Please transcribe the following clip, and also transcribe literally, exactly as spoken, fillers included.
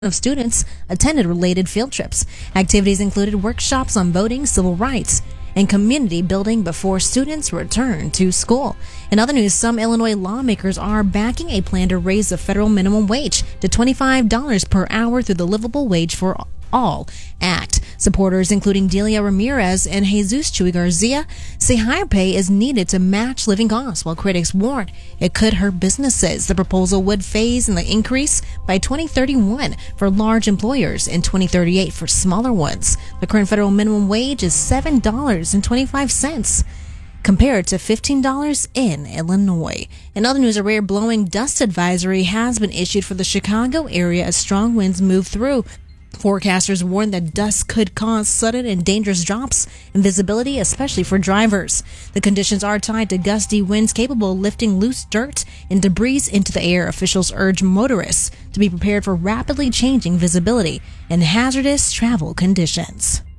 of students attended related field trips. Activities included workshops on voting, civil rights, and community building before students returned to school. In other news, some Illinois lawmakers are backing a plan to raise the federal minimum wage to twenty-five dollars per hour through the Livable Wage for All Act. Supporters, including Delia Ramirez and Jesus Chuy Garcia, say higher pay is needed to match living costs, while critics warn it could hurt businesses. The proposal would phase in the increase by twenty thirty-one for large employers and twenty thirty-eight for smaller ones. The current federal minimum wage is seven dollars and twenty-five cents. compared to fifteen dollars in Illinois. In other news, a rare blowing dust advisory has been issued for the Chicago area as strong winds move through. Forecasters warn that dust could cause sudden and dangerous drops in visibility, especially for drivers. The conditions are tied to gusty winds capable of lifting loose dirt and debris into the air. Officials urge motorists to be prepared for rapidly changing visibility and hazardous travel conditions.